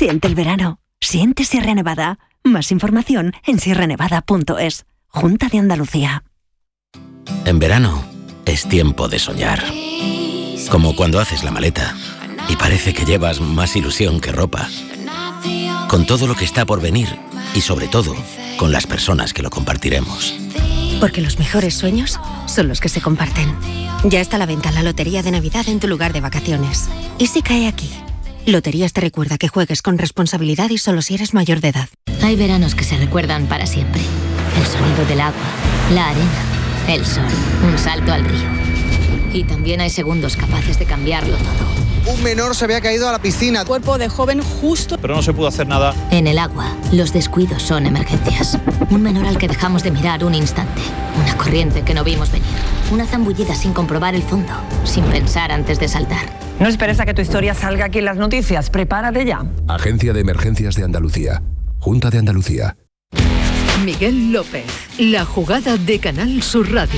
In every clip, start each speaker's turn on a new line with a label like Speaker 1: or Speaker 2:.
Speaker 1: Siente el verano. Siente Sierra Nevada. Más información en sierranevada.es. Junta de Andalucía.
Speaker 2: En verano es tiempo de soñar. Como cuando haces la maleta y parece que llevas más ilusión que ropa. Con todo lo que está por venir y sobre todo con las personas que lo compartiremos.
Speaker 3: Porque los mejores sueños son los que se comparten. Ya está a la venta la Lotería de Navidad en tu lugar de vacaciones. ¿Y si cae aquí? Loterías te recuerda que juegues con responsabilidad y solo si eres mayor de edad.
Speaker 4: Hay veranos que se recuerdan para siempre. El sonido del agua, la arena, el sol, un salto al río. Y también hay segundos capaces de cambiarlo todo.
Speaker 5: Un menor se había caído a la piscina.
Speaker 6: Cuerpo de joven justo.
Speaker 7: Pero no se pudo hacer nada.
Speaker 4: En el agua, los descuidos son emergencias. Un menor al que dejamos de mirar un instante. Una corriente que no vimos venir. Una zambullida sin comprobar el fondo. Sin pensar antes de saltar.
Speaker 8: No esperes a que tu historia salga aquí en las noticias. Prepárate ya.
Speaker 9: Agencia de Emergencias de Andalucía. Junta de Andalucía.
Speaker 10: Miguel López. La jugada de Canal Sur Radio.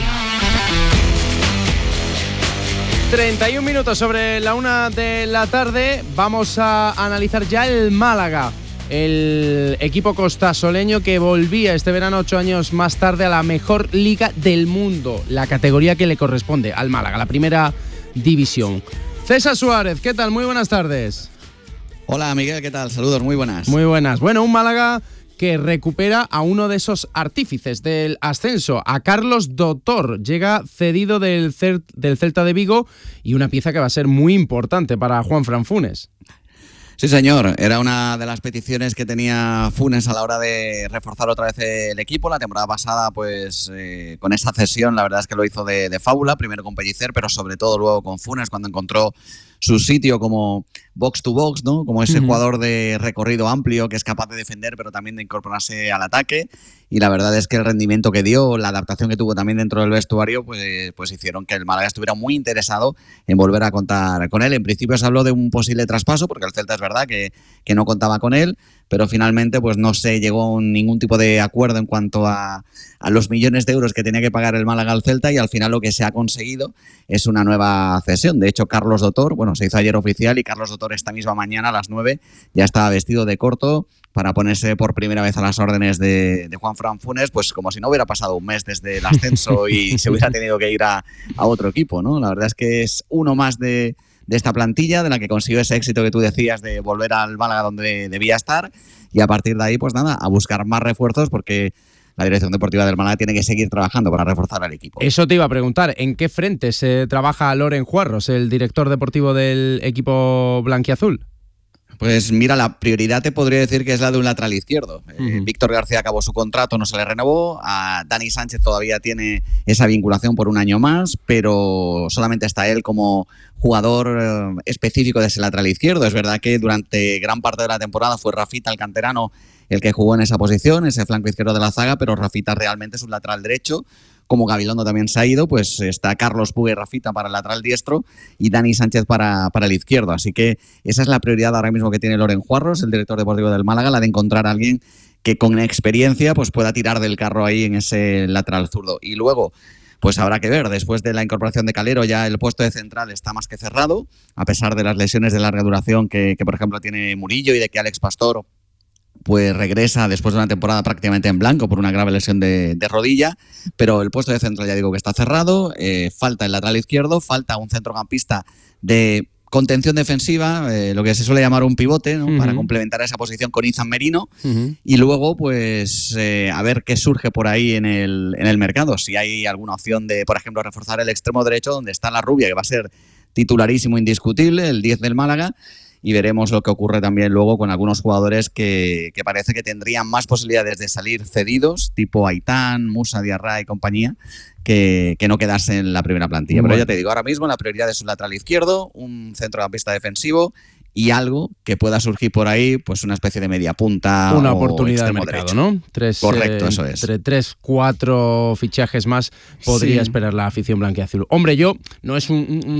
Speaker 11: 31 minutos sobre la 1 de la tarde. Vamos a analizar ya el Málaga. El equipo costasoleño que volvía este verano 8 años más tarde a la mejor liga del mundo. La categoría que le corresponde al Málaga, la primera división. César Suárez, ¿qué tal? Muy buenas tardes.
Speaker 12: Hola Miguel, ¿qué tal? Saludos, muy buenas.
Speaker 11: Muy buenas. Bueno, un Málaga que recupera a uno de esos artífices del ascenso, a Carlos Dotor. Llega cedido del Celta de Vigo y una pieza que va a ser muy importante para Juanfran Funes.
Speaker 12: Sí, señor. Era una de las peticiones que tenía Funes a la hora de reforzar otra vez el equipo. La temporada pasada, pues con esa cesión, la verdad es que lo hizo de fábula. Primero con Pellicer, pero sobre todo luego con Funes, cuando encontró su sitio como box to box, ¿no? Como ese jugador de recorrido amplio que es capaz de defender, pero también de incorporarse al ataque. Y la verdad es que el rendimiento que dio, la adaptación que tuvo también dentro del vestuario, pues hicieron que el Málaga estuviera muy interesado en volver a contar con él. En principio se habló de un posible traspaso, porque el Celta es verdad que no contaba con él, pero finalmente pues no se llegó a ningún tipo de acuerdo en cuanto a los millones de euros que tenía que pagar el Málaga al Celta, y al final lo que se ha conseguido es una nueva cesión. De hecho, Carlos Dotor, se hizo ayer oficial, y Carlos Dotor esta misma mañana a las 9 ya estaba vestido de corto para ponerse por primera vez a las órdenes de Juanfran Funes, pues como si no hubiera pasado un mes desde el ascenso y se hubiera tenido que ir a otro equipo, ¿no? La verdad es que es uno más de esta plantilla, de la que consiguió ese éxito que tú decías de volver al Málaga donde debía estar, y a partir de ahí, pues nada, a buscar más refuerzos, porque la dirección deportiva del Málaga tiene que seguir trabajando para reforzar al equipo.
Speaker 11: Eso te iba a preguntar, ¿en qué frente se trabaja Loren Juarros, el director deportivo del equipo blanquiazul?
Speaker 12: Pues mira, la prioridad te podría decir que es la de un lateral izquierdo. Víctor García acabó su contrato, no se le renovó. A Dani Sánchez todavía tiene esa vinculación por un año más, pero solamente está él como jugador específico de ese lateral izquierdo. Es verdad que durante gran parte de la temporada fue Rafita, el canterano, el que jugó en esa posición, ese flanco izquierdo de la zaga, pero Rafita realmente es un lateral derecho. Como Gabilondo también se ha ido, pues está Carlos Puga y Rafita para el lateral diestro y Dani Sánchez para el izquierdo. Así que esa es la prioridad ahora mismo que tiene Loren Juarros, el director deportivo del Málaga, la de encontrar a alguien que con experiencia pues pueda tirar del carro ahí en ese lateral zurdo. Y luego, pues habrá que ver, después de la incorporación de Calero ya el puesto de central está más que cerrado, a pesar de las lesiones de larga duración que por ejemplo tiene Murillo, y de que Alex Pastor pues regresa después de una temporada prácticamente en blanco por una grave lesión de rodilla, pero el puesto de central ya digo que está cerrado. Falta el lateral izquierdo, falta un centrocampista de contención defensiva, lo que se suele llamar un pivote, ¿no? Para complementar esa posición con Izan Merino, y luego pues a ver qué surge por ahí en el mercado, si hay alguna opción de, por ejemplo, reforzar el extremo derecho donde está La Rubia, que va a ser titularísimo indiscutible, el 10 del Málaga. Y veremos lo que ocurre también luego con algunos jugadores que parece que tendrían más posibilidades de salir cedidos, tipo Aitán, Musa Diarra y compañía, que no quedarse en la primera plantilla. Pero ya te digo, ahora mismo la prioridad es un lateral izquierdo, un centrocampista defensivo y algo que pueda surgir por ahí, pues una especie de media punta.
Speaker 11: Una
Speaker 12: o
Speaker 11: oportunidad de mercado,
Speaker 12: derecho,
Speaker 11: ¿no?
Speaker 12: Correcto, eso es.
Speaker 11: Entre 3-4 fichajes más podría esperar la afición blanquiazul. Hombre, no es un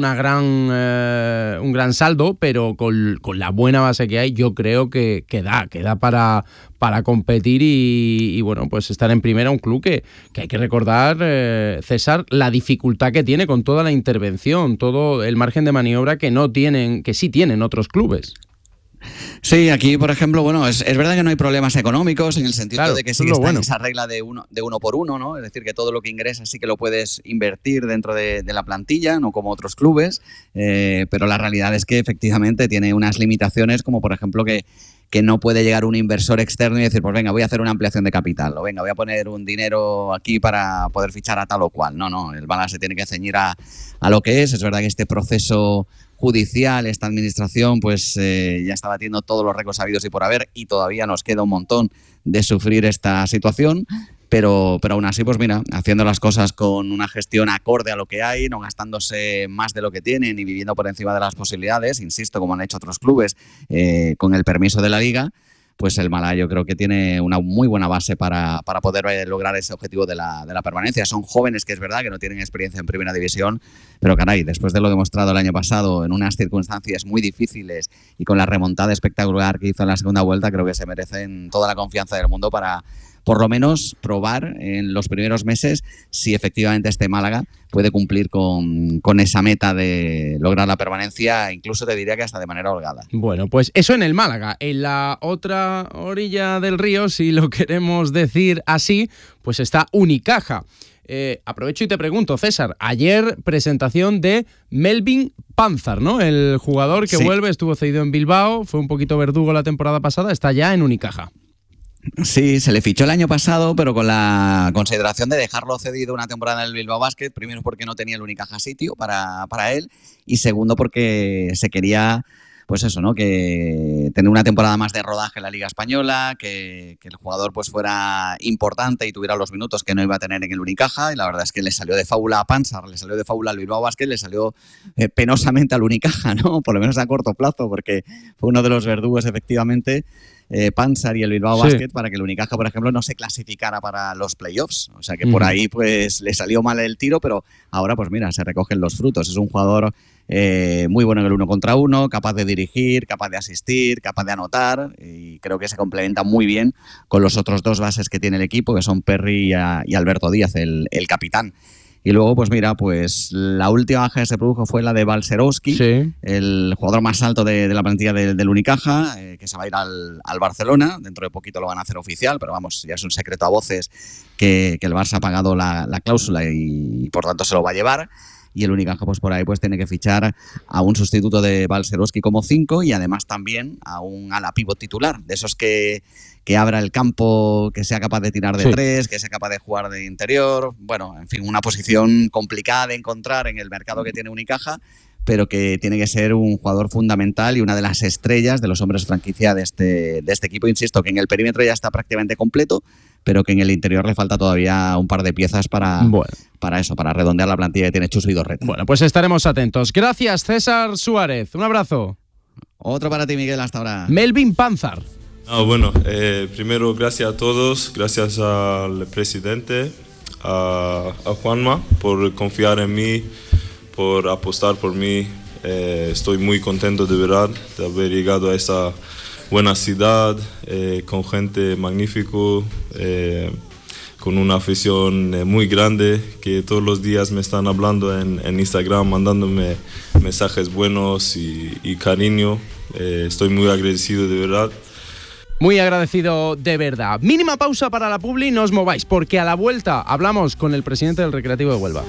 Speaker 11: gran saldo, pero con la buena base que hay, yo creo que da para competir y bueno, pues estar en primera, un club que hay que recordar, César, la dificultad que tiene con toda la intervención, todo el margen de maniobra que sí tienen otros clubes.
Speaker 12: Sí, aquí, por ejemplo, bueno, es verdad que no hay problemas económicos en el sentido de que sí está en esa regla de uno por uno, ¿no? Es decir, que todo lo que ingresas sí que lo puedes invertir dentro de la plantilla, no como otros clubes, pero la realidad es que efectivamente tiene unas limitaciones, como por ejemplo que no puede llegar un inversor externo y decir, pues venga, voy a hacer una ampliación de capital, o venga, voy a poner un dinero aquí para poder fichar a tal o cual. No, el Málaga se tiene que ceñir a lo que es. Es verdad que este proceso judicial, esta administración, pues ya está batiendo todos los récords habidos y por haber, y todavía nos queda un montón de sufrir esta situación. Pero aún así, pues mira, haciendo las cosas con una gestión acorde a lo que hay, no gastándose más de lo que tienen y viviendo por encima de las posibilidades, insisto, como han hecho otros clubes, con el permiso de la Liga, pues el Málaga yo creo que tiene una muy buena base para poder lograr ese objetivo de la permanencia. Son jóvenes que es verdad que no tienen experiencia en Primera División, pero caray, después de lo demostrado el año pasado en unas circunstancias muy difíciles y con la remontada espectacular que hizo en la segunda vuelta, creo que se merecen toda la confianza del mundo para por lo menos probar en los primeros meses si efectivamente este Málaga puede cumplir con esa meta de lograr la permanencia, incluso te diría que hasta de manera holgada.
Speaker 11: Bueno, pues eso en el Málaga. En la otra orilla del río, si lo queremos decir así, pues está Unicaja. Aprovecho y te pregunto, César, ayer presentación de Melvin Panzar, ¿no? El jugador que vuelve, estuvo cedido en Bilbao, fue un poquito verdugo la temporada pasada, está ya en Unicaja.
Speaker 12: Sí, se le fichó el año pasado, pero con la consideración de dejarlo cedido una temporada en el Bilbao Basket, primero porque no tenía el Unicaja sitio para él, y segundo porque se quería, pues eso, ¿no? Que tener una temporada más de rodaje en la Liga Española, que el jugador pues fuera importante y tuviera los minutos que no iba a tener en el Unicaja, y la verdad es que le salió de fábula a Panzar, le salió de fábula al Bilbao Basket, le salió penosamente al Unicaja, ¿no? Por lo menos a corto plazo, porque fue uno de los verdugos efectivamente, Panzar y el Bilbao Basket, para que el Unicaja, por ejemplo, no se clasificara para los playoffs. O sea que por ahí pues le salió mal el tiro, pero ahora pues mira, se recogen los frutos. Es un jugador muy bueno en el 1 contra 1, capaz de dirigir, capaz de asistir, capaz de anotar, y creo que se complementa muy bien con los otros dos bases que tiene el equipo, que son Perry y Alberto Díaz, el capitán. Y luego, pues mira, pues la última baja que se produjo fue la de Balcerowski, el jugador más alto de la plantilla del Unicaja, que se va a ir al Barcelona. Dentro de poquito lo van a hacer oficial, pero vamos, ya es un secreto a voces que el Barça ha pagado la cláusula y por tanto se lo va a llevar. Y el Unicaja, pues por ahí, pues tiene que fichar a un sustituto de Balcerowski como 5 y además también a un ala pívot titular, de esos que abra el campo, que sea capaz de tirar de 3, que sea capaz de jugar de interior. Bueno, en fin, una posición complicada de encontrar en el mercado que tiene Unicaja, pero que tiene que ser un jugador fundamental y una de las estrellas de los hombres franquicia de este equipo. Insisto, que en el perímetro ya está prácticamente completo, pero que en el interior le falta todavía un par de piezas para redondear la plantilla que tiene Chuso y Dorreta.
Speaker 11: Bueno, pues estaremos atentos. Gracias, César Suárez. Un abrazo.
Speaker 12: Otro para ti, Miguel, hasta ahora.
Speaker 11: Melvin Panzar.
Speaker 6: Bueno, primero gracias a todos, gracias al presidente, a Juanma por confiar en mí, por apostar por mí. Estoy muy contento de verdad de haber llegado a esta buena ciudad, con gente magnífica, con una afición muy grande que todos los días me están hablando en Instagram, mandándome mensajes buenos y cariño. Estoy muy agradecido de verdad.
Speaker 11: Muy agradecido de verdad. Mínima pausa para la publi, no os mováis, porque a la vuelta hablamos con el presidente del Recreativo de Huelva.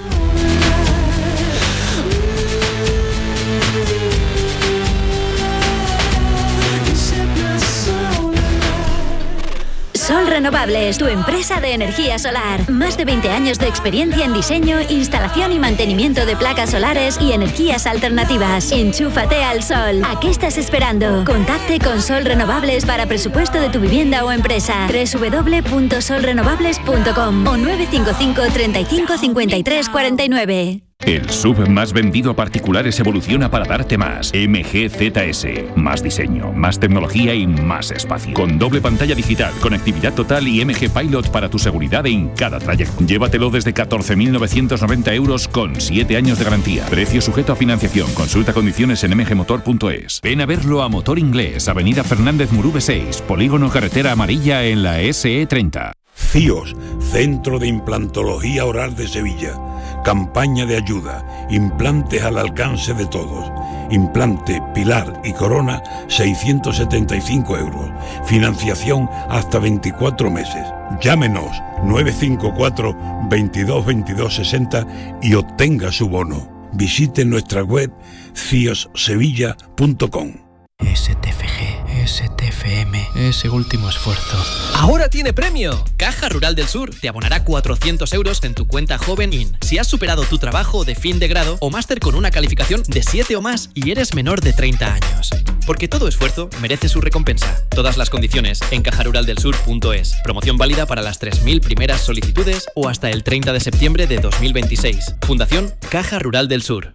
Speaker 1: Sol Renovables, tu empresa de energía solar. Más de 20 años de experiencia en diseño, instalación y mantenimiento de placas solares y energías alternativas. Enchúfate al sol. ¿A qué estás esperando? Contacte con Sol Renovables para presupuesto de tu vivienda o empresa. www.solrenovables.com o 955 35 53 49.
Speaker 7: El SUV más vendido a particulares evoluciona para darte más. MG ZS. Más diseño, más tecnología y más espacio. Con doble pantalla digital, conectividad total y MG Pilot para tu seguridad en cada trayecto. Llévatelo desde 14.990 euros con 7 años de garantía. Precio sujeto a financiación. Consulta condiciones en mgmotor.es. Ven a verlo a Motor Inglés, Avenida Fernández Murube 6, Polígono Carretera Amarilla en la SE30.
Speaker 13: CIOS, Centro de Implantología Oral de Sevilla. Campaña de ayuda, implantes al alcance de todos. implante, pilar y corona, 675 euros. Financiación hasta 24 meses. Llámenos 954 22 22 60 y obtenga su bono. Visite nuestra web ciossevilla.com.
Speaker 14: STFM, ese último esfuerzo. ¡Ahora tiene premio! Caja Rural del Sur te abonará 400 euros en tu cuenta Joven In si has superado tu trabajo de fin de grado o máster con una calificación de 7 o más y eres menor de 30 años. Porque todo esfuerzo merece su recompensa. Todas las condiciones en cajaruraldelsur.es. Promoción válida para las 3.000 primeras solicitudes o hasta el 30 de septiembre de 2026. Fundación Caja Rural del Sur.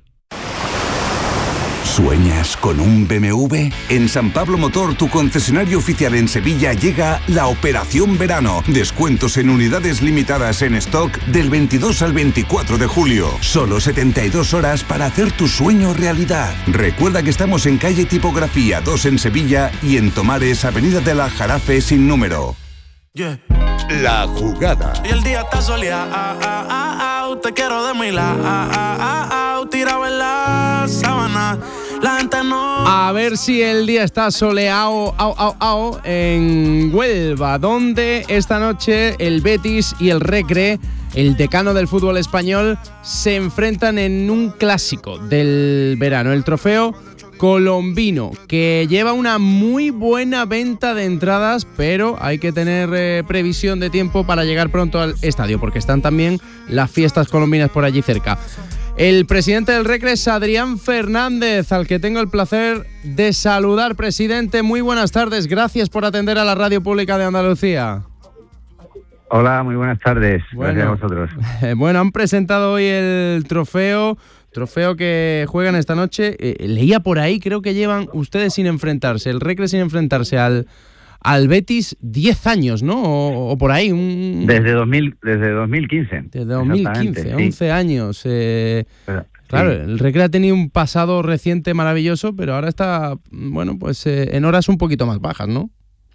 Speaker 15: ¿Sueñas con un BMW? En San Pablo Motor, tu concesionario oficial en Sevilla, llega la Operación Verano. Descuentos en unidades limitadas en stock del 22 al 24 de julio. Solo 72 horas para hacer tu sueño realidad. Recuerda que estamos en calle Tipografía 2 en Sevilla y en Tomares, avenida de la Jarafe sin número.
Speaker 16: Yeah.
Speaker 15: La jugada.
Speaker 16: Y el día está soleado, te quiero de mi lado, tirado en la sábana. La gente no.
Speaker 11: A ver si el día está soleado en Huelva, donde esta noche el Betis y el Recre, el decano del fútbol español, se enfrentan en un clásico del verano, el trofeo colombino, que lleva una muy buena venta de entradas, pero hay que tener previsión de tiempo para llegar pronto al estadio, porque están también las fiestas colombinas por allí cerca. El presidente del Recre es Adrián Fernández, al que tengo el placer de saludar. Presidente, muy buenas tardes. Gracias por atender a la Radio Pública de Andalucía.
Speaker 17: Hola, muy buenas tardes. Gracias a vosotros.
Speaker 11: Bueno, han presentado hoy el trofeo que juegan esta noche. Leía por ahí, creo que llevan ustedes sin enfrentarse, el Recre sin enfrentarse al Betis 10 años, ¿no? O por ahí.
Speaker 17: Desde 2015.
Speaker 11: Desde 2015, 11
Speaker 17: sí.
Speaker 11: Años. Claro, sí. El Recre ha tenido un pasado reciente maravilloso, pero ahora está, bueno, pues en horas un poquito más bajas, ¿no?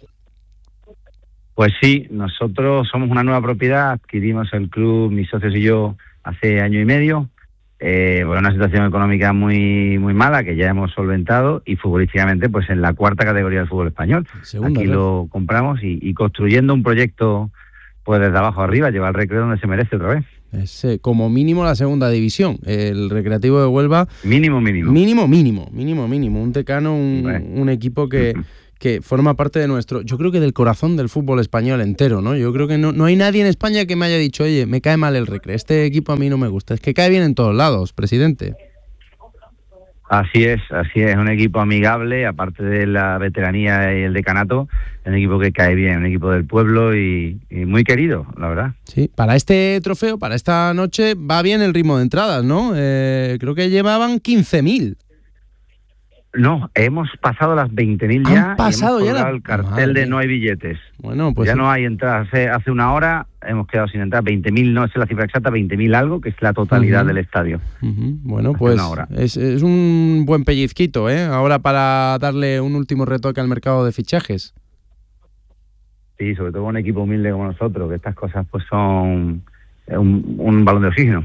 Speaker 17: Pues sí, nosotros somos una nueva propiedad, adquirimos el club, mis socios y yo, hace año y medio. Por una situación económica muy muy mala que ya hemos solventado y futbolísticamente pues en la cuarta categoría del fútbol español. Aquí lo compramos y construyendo un proyecto pues desde abajo arriba, lleva al Recre donde se merece otra vez.
Speaker 11: Es como mínimo la segunda división, el Recreativo de Huelva.
Speaker 17: Mínimo.
Speaker 11: Un decano, un equipo que forma parte de nuestro, yo creo que del corazón del fútbol español entero, ¿no? Yo creo que no hay nadie en España que me haya dicho, oye, me cae mal el Recre, este equipo a mí no me gusta. Es que cae bien en todos lados, presidente.
Speaker 17: Así es, un equipo amigable, aparte de la veteranía y el decanato, un equipo que cae bien, un equipo del pueblo y muy querido, la verdad.
Speaker 11: Sí, para este trofeo, para esta noche, va bien el ritmo de entradas, ¿no? Creo que llevaban 15.000.
Speaker 17: No, hemos pasado las 20.000 ya.
Speaker 11: Han pasado
Speaker 17: y hemos
Speaker 11: ya
Speaker 17: el cartel de no hay billetes.
Speaker 11: Bueno, pues
Speaker 17: ya no hay entradas. Hace una hora hemos quedado sin entrar. 20.000, no sé la cifra exacta, 20.000 algo, que es la totalidad del estadio.
Speaker 11: Bueno, pues es un buen pellizquito, ¿eh? Ahora para darle un último retoque al mercado de fichajes.
Speaker 17: Sí, sobre todo un equipo humilde como nosotros, que estas cosas pues son un balón de oxígeno.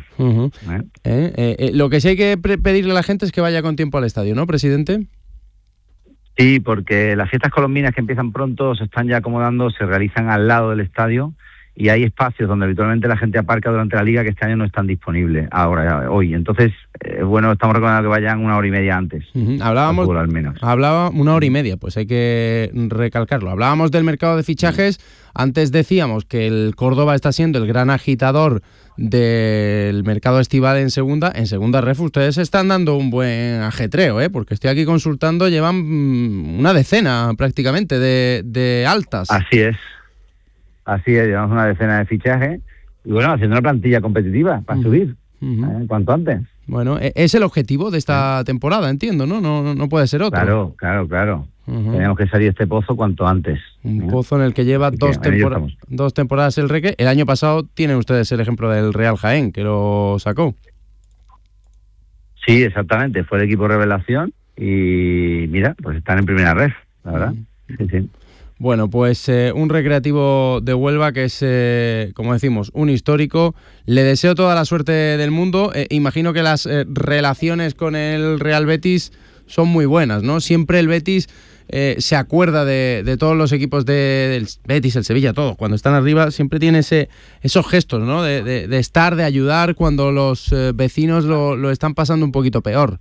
Speaker 11: Lo que sí hay que pedirle a la gente es que vaya con tiempo al estadio, ¿no, presidente?
Speaker 17: Sí, porque las fiestas colombinas que empiezan pronto se están ya acomodando, se realizan al lado del estadio y hay espacios donde habitualmente la gente aparca durante la liga que este año no están disponibles hoy. Entonces, bueno, estamos recomendando que vayan una hora y media antes.
Speaker 11: Hablábamos,
Speaker 17: al menos.
Speaker 11: Hablaba una hora y media, pues hay que recalcarlo. Hablábamos del mercado de fichajes. Antes decíamos que el Córdoba está siendo el gran agitador del mercado estival en segunda. En segunda ref ustedes están dando un buen ajetreo, porque estoy aquí consultando, llevan una decena prácticamente de altas.
Speaker 17: Así es, llevamos una decena de fichajes y bueno, haciendo una plantilla competitiva para subir cuanto antes.
Speaker 11: Bueno, es el objetivo de esta temporada, entiendo, ¿no? No puede ser otro.
Speaker 17: Claro. Tenemos que salir de este pozo cuanto antes.
Speaker 11: Un pozo en el que lleva dos temporadas el Recre. El año pasado tienen ustedes el ejemplo del Real Jaén, que lo sacó.
Speaker 17: Sí, exactamente. Fue el equipo revelación y mira, pues están en primera ref, la verdad. Sí.
Speaker 11: Bueno, pues un Recreativo de Huelva que es, como decimos, un histórico. Le deseo toda la suerte del mundo. Imagino que las relaciones con el Real Betis son muy buenas, ¿no? Siempre el Betis se acuerda de todos los equipos del Betis, el Sevilla, todos. Cuando están arriba siempre tiene esos gestos, ¿no? De estar, de ayudar cuando los vecinos lo están pasando un poquito peor.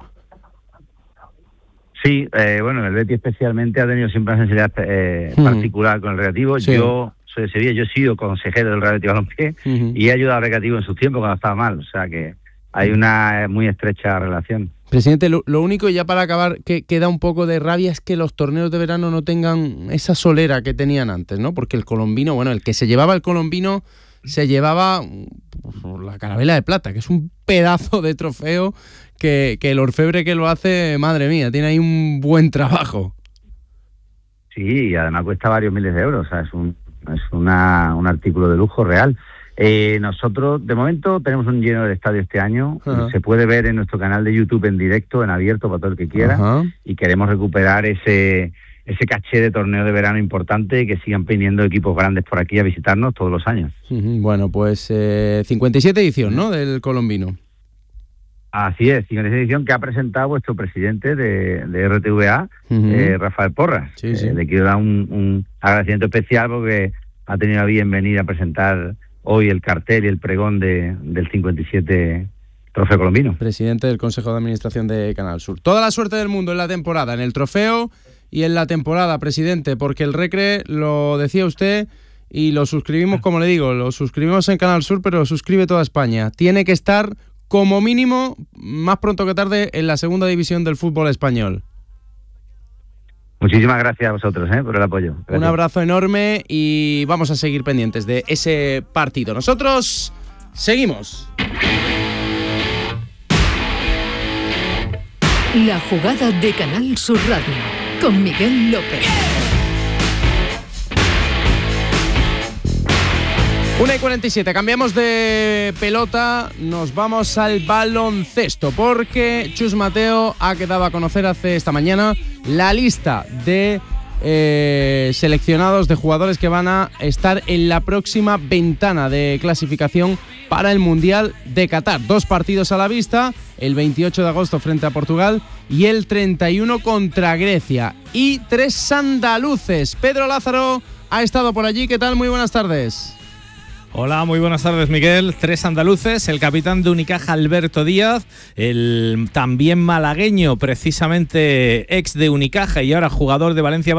Speaker 17: Sí, bueno, el Betis especialmente ha tenido siempre una sensibilidad particular con el Recreativo. Sí. Yo soy de Sevilla, yo he sido consejero del Real Betis Balompié y he ayudado al Recreativo en su tiempo cuando estaba mal. O sea que hay una muy estrecha relación.
Speaker 11: Presidente, lo único, ya para acabar, que da un poco de rabia es que los torneos de verano no tengan esa solera que tenían antes, ¿no? Porque el colombino, bueno, el que se llevaba el colombino se llevaba la Carabela de Plata, que es un pedazo de trofeo que el orfebre que lo hace, madre mía, tiene ahí un buen trabajo.
Speaker 17: Sí, y además cuesta varios miles de euros, o sea, es un artículo de lujo real. Nosotros, de momento, tenemos un lleno del estadio este año. Se puede ver en nuestro canal de YouTube en directo, en abierto, para todo el que quiera. Y queremos recuperar ese caché de torneo de verano importante y que sigan viniendo equipos grandes por aquí a visitarnos todos los años.
Speaker 11: Bueno, pues 57 edición, ¿no?, del colombino.
Speaker 17: Así es, 57 edición que ha presentado vuestro presidente de RTVA, Rafael Porras. Sí. Le quiero dar un agradecimiento especial porque ha tenido a bien venir a presentar hoy el cartel y el pregón del 57 Trofeo Colombino.
Speaker 11: Presidente del Consejo de Administración de Canal Sur. Toda la suerte del mundo en la temporada, en el trofeo y en la temporada, presidente, porque el Recre, lo decía usted, y lo suscribimos, como le digo, lo suscribimos en Canal Sur, pero lo suscribe toda España. Tiene que estar, como mínimo, más pronto que tarde, en la segunda división del fútbol español.
Speaker 17: Muchísimas gracias a vosotros por el apoyo. Gracias.
Speaker 11: Un abrazo enorme y vamos a seguir pendientes de ese partido. Nosotros seguimos.
Speaker 10: La jugada de Canal Sur Radio con Miguel López.
Speaker 11: 1:47, cambiamos de pelota, nos vamos al baloncesto, porque Chus Mateo ha quedado a conocer esta mañana la lista de seleccionados de jugadores que van a estar en la próxima ventana de clasificación para el Mundial de Qatar. 2 partidos a la vista, el 28 de agosto frente a Portugal y el 31 contra Grecia. Y 3 andaluces. Pedro Lázaro ha estado por allí. ¿Qué tal? Muy buenas tardes.
Speaker 18: Hola, muy buenas tardes, Miguel. 3 andaluces, el capitán de Unicaja, Alberto Díaz, el también malagueño, precisamente ex de Unicaja y ahora jugador de Valencia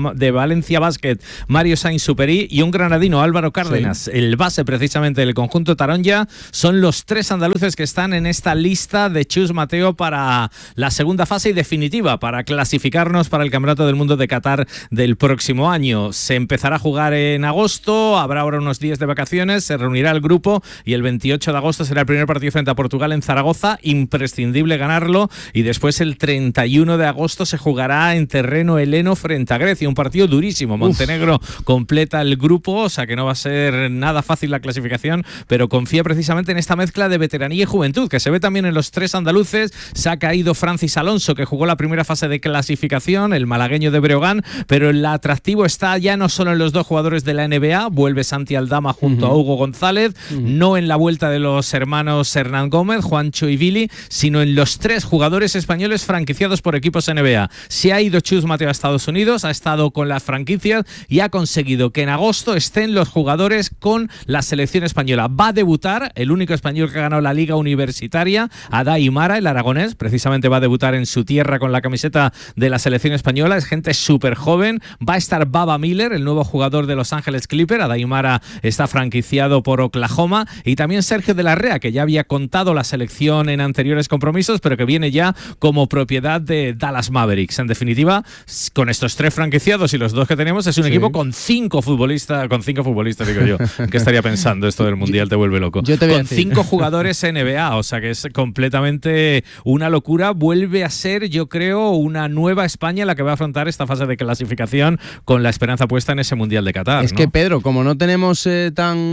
Speaker 18: Basket, Mario Sainz Superi, y un granadino, Álvaro Cárdenas, el base precisamente del conjunto Taronja. Son los 3 andaluces que están en esta lista de Chus Mateo para la segunda fase y definitiva, para clasificarnos para el Campeonato del Mundo de Qatar del próximo año. Se empezará a jugar en agosto, habrá ahora unos días de vacaciones, se reunirá el grupo y el 28 de agosto será el primer partido frente a Portugal en Zaragoza, imprescindible ganarlo, y después el 31 de agosto se jugará en terreno heleno frente a Grecia, un partido durísimo. Montenegro completa el grupo, o sea que no va a ser nada fácil la clasificación, pero confía precisamente en esta mezcla de veteranía y juventud que se ve también en los 3 andaluces. Se ha caído Francis Alonso, que jugó la primera fase de clasificación, el malagueño de Breogán, pero el atractivo está ya no solo en los 2 jugadores de la NBA, vuelve Santi Aldama junto a Hugo González, no en la vuelta de los hermanos Hernán Gómez, Juancho y Vili, sino en los 3 jugadores españoles franquiciados por equipos NBA. Se ha ido Chus Mateo a Estados Unidos, ha estado con las franquicias y ha conseguido que en agosto estén los jugadores con la selección española. Va a debutar el único español que ha ganado la Liga Universitaria, Adai Mara, el aragonés, precisamente va a debutar en su tierra con la camiseta de la selección española. Es gente súper joven. Va a estar Baba Miller, el nuevo jugador de Los Ángeles Clippers. Adai Mara está franquiciado por Oklahoma, y también Sergio de la Rea, que ya había contado la selección en anteriores compromisos, pero que viene ya como propiedad de Dallas Mavericks. En definitiva, con estos 3 franquiciados y los 2 que tenemos, es un equipo con 5 futbolistas, digo yo. ¿Qué estaría pensando? Esto del Mundial te vuelve loco. Con 5 jugadores NBA, o sea que es completamente una locura. Vuelve a ser, yo creo, una nueva España la que va a afrontar esta fase de clasificación con la esperanza puesta en ese Mundial de Qatar.
Speaker 11: Es que, Pedro, como no tenemos tan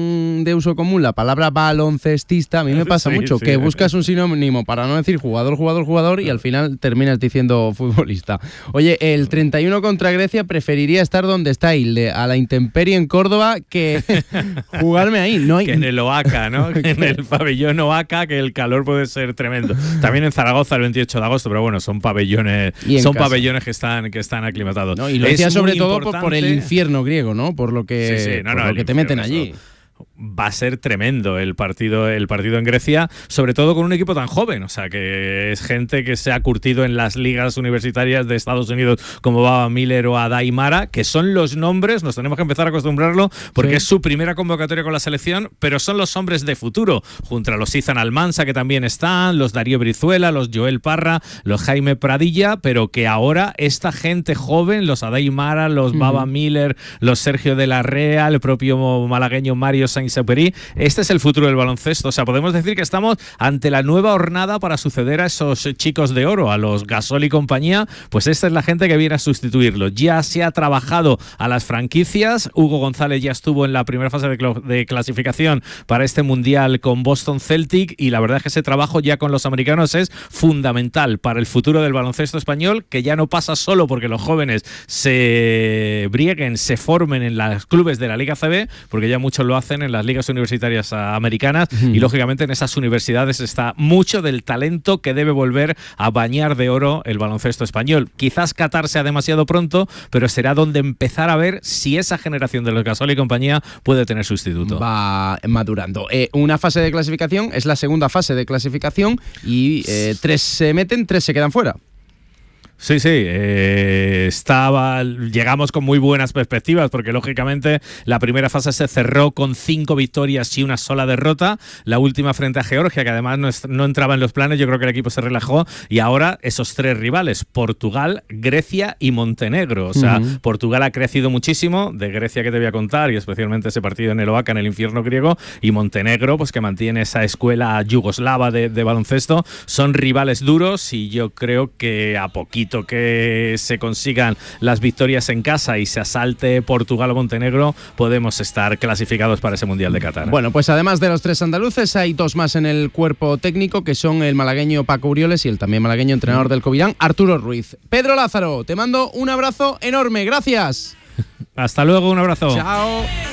Speaker 11: tan de uso común la palabra baloncestista, a mí me pasa mucho, que buscas un sinónimo para no decir jugador y al final terminas diciendo futbolista. Oye, el 31 contra Grecia preferiría estar donde está Hilde, a la intemperie en Córdoba, que jugarme ahí. No hay...
Speaker 18: Que en el Oaca, ¿no? En el pabellón Oaca, que el calor puede ser tremendo. También en Zaragoza el 28 de agosto, pero bueno, son pabellones que están aclimatados.
Speaker 11: No, y lo decía sobre todo por el infierno griego, ¿no? Por lo que, lo que te meten allí.
Speaker 18: Va a ser tremendo el partido en Grecia, sobre todo con un equipo tan joven, o sea, que es gente que se ha curtido en las ligas universitarias de Estados Unidos como Baba Miller o Adai Mara, que son los nombres, nos tenemos que empezar a acostumbrarlo porque es su primera convocatoria con la selección, pero son los hombres de futuro, junto a los Izan Almansa, que también están, los Darío Brizuela, los Joel Parra, los Jaime Pradilla, pero que ahora esta gente joven, los Adai Mara, los Baba Miller, los Sergio de la Rea, el propio malagueño Mario Sainz-Exupéry, este es el futuro del baloncesto. O sea, podemos decir que estamos ante la nueva hornada para suceder a esos chicos de oro, a los Gasol y compañía. Pues esta es la gente que viene a sustituirlo. Ya se ha trabajado a las franquicias. Hugo González ya estuvo en la primera fase de clasificación para este mundial con Boston Celtic, y la verdad es que ese trabajo ya con los americanos es fundamental para el futuro del baloncesto español, que ya no pasa solo porque los jóvenes se brieguen, se formen en los clubes de la Liga CB, porque ya muchos lo hacen en las ligas universitarias americanas, y lógicamente en esas universidades está mucho del talento que debe volver a bañar de oro el baloncesto español. Quizás Qatar sea demasiado pronto, pero será donde empezar a ver si esa generación de los Gasol y compañía puede tener sustituto.
Speaker 11: Va madurando. Una fase de clasificación es la segunda fase de clasificación y 3 se meten, 3 se quedan fuera.
Speaker 18: Sí, llegamos con muy buenas perspectivas porque lógicamente la primera fase se cerró con 5 victorias y una sola derrota, la última frente a Georgia, que además no entraba en los planes. Yo creo que el equipo se relajó, y ahora esos 3 rivales, Portugal, Grecia y Montenegro. O sea, Portugal ha crecido muchísimo, de Grecia que te voy a contar, y especialmente ese partido en el Oaca, en el infierno griego, y Montenegro, pues que mantiene esa escuela yugoslava de baloncesto. Son rivales duros, y yo creo que a poquito que se consigan las victorias en casa y se asalte Portugal o Montenegro, podemos estar clasificados para ese Mundial de Qatar.
Speaker 11: Bueno, pues además de los 3 andaluces, hay 2 más en el cuerpo técnico, que son el malagueño Paco Urioles y el también malagueño entrenador del Covirán, Arturo Ruiz. Pedro Lázaro, te mando un abrazo enorme, gracias.
Speaker 18: Hasta luego, un abrazo.
Speaker 11: Chao.